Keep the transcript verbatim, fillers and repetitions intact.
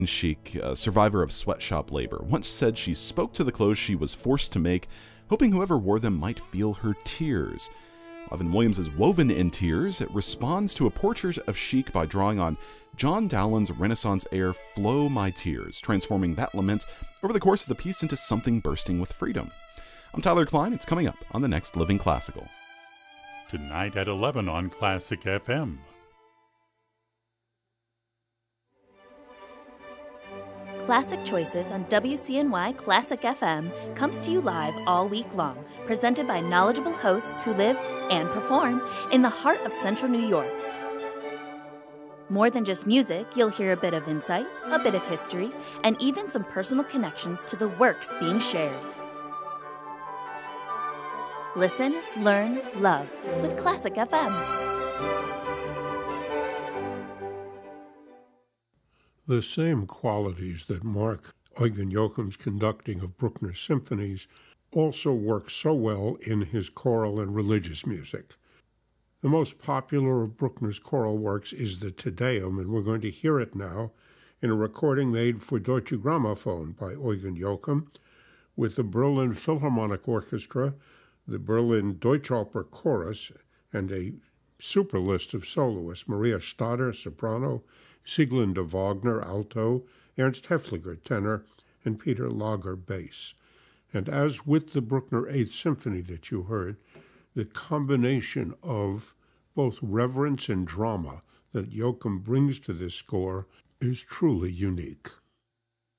Chic, a survivor of sweatshop labor, once said she spoke to the clothes she was forced to make, hoping whoever wore them might feel her tears. Evan Williams' Woven in Tears responds to a portrait of Chic by drawing on John Dowland's Renaissance air Flow My Tears, transforming that lament over the course of the piece into something bursting with freedom. I'm Tyler Klein. It's coming up on the next Living Classical. Tonight at eleven on Classic F M. Classic Choices on W C N Y Classic F M comes to you live all week long, presented by knowledgeable hosts who live and perform in the heart of Central New York. More than just music, you'll hear a bit of insight, a bit of history, and even some personal connections to the works being shared. Listen, learn, love with Classic F M. The same qualities that mark Eugen Jochum's conducting of Bruckner's symphonies also work so well in his choral and religious music. The most popular of Bruckner's choral works is the Te Deum, and we're going to hear it now in a recording made for Deutsche Grammophon by Eugen Jochum with the Berlin Philharmonic Orchestra, the Berlin Deutschoper Chorus, and a super list of soloists: Maria Stadter, soprano, Sieglinde Wagner, alto, Ernst Hefliger, tenor, and Peter Lager, bass. And as with the Bruckner Eighth Symphony that you heard, the combination of both reverence and drama that Jochum brings to this score is truly unique.